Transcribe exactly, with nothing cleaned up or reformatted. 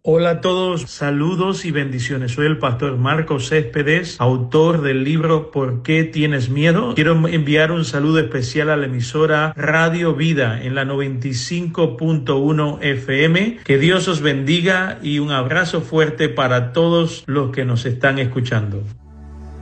Hola a todos, saludos y bendiciones. Soy el pastor Marcos Céspedes, autor del libro ¿Por qué tienes miedo? Quiero enviar un saludo especial a la emisora Radio Vida en la noventa y cinco punto uno F M. Que Dios os bendiga y un abrazo fuerte para todos los que nos están escuchando.